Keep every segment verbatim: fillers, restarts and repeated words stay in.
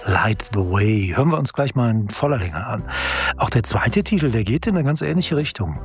Light the Way. Hören wir uns gleich mal in voller Länge an. Auch der zweite Titel, der geht in eine ganz ähnliche Richtung.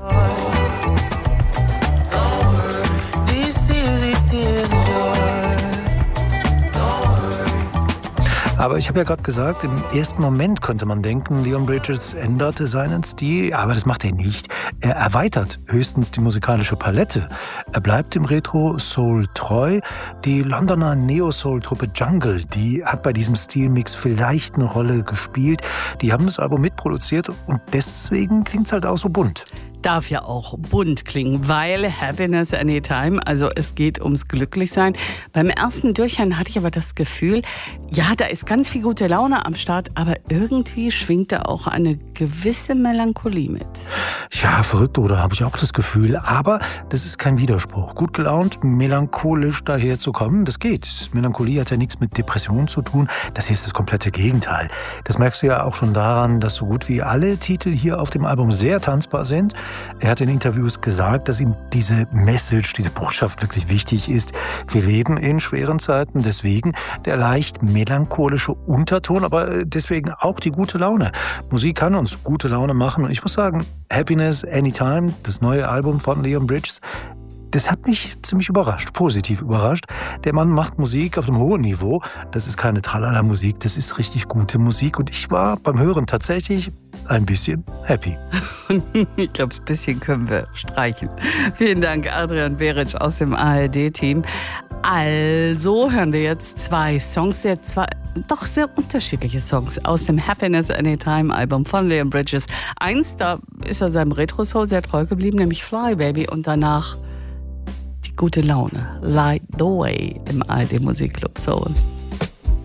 Aber ich habe ja gerade gesagt, im ersten Moment könnte man denken, Leon Bridges änderte seinen Stil, aber das macht er nicht. Er erweitert höchstens die musikalische Palette. Er bleibt dem Retro-Soul treu. Die Londoner Neo-Soul-Truppe Jungle, die hat bei diesem Stilmix vielleicht eine Rolle gespielt. Die haben das Album mitproduziert und deswegen klingt es halt auch so bunt. Darf ja auch bunt klingen, weil Happiness Anytime, also es geht ums Glücklichsein. Beim ersten Durchhören hatte ich aber das Gefühl, ja, da ist ganz viel gute Laune am Start, aber irgendwie schwingt da auch eine gewisse Melancholie mit. Ja, verrückt, oder habe ich auch das Gefühl. Aber das ist kein Widerspruch. Gut gelaunt, melancholisch daherzukommen, das geht. Melancholie hat ja nichts mit Depression zu tun. Das hier ist das komplette Gegenteil. Das merkst du ja auch schon daran, dass so gut wie alle Titel hier auf dem Album sehr tanzbar sind. Er hat in Interviews gesagt, dass ihm diese Message, diese Botschaft wirklich wichtig ist. Wir leben in schweren Zeiten, deswegen der leicht melancholische Unterton, aber deswegen auch die gute Laune. Musik kann uns gute Laune machen und ich muss sagen, Happiness Anytime, das neue Album von Leon Bridges, das hat mich ziemlich überrascht, positiv überrascht. Der Mann macht Musik auf einem hohen Niveau. Das ist keine Tralala-Musik, das ist richtig gute Musik. Und ich war beim Hören tatsächlich ein bisschen happy. Ich glaube, ein bisschen können wir streichen. Vielen Dank, Adrian Beric aus dem A R D-Team. Also hören wir jetzt zwei Songs, sehr zwei, doch sehr unterschiedliche Songs aus dem Happiness Anytime-Album von Leon Bridges. Eins, da ist er seinem Retro-Soul sehr treu geblieben, nämlich Fly Baby. Und danach die gute Laune, Light the Way im A R D Musikclub Soul.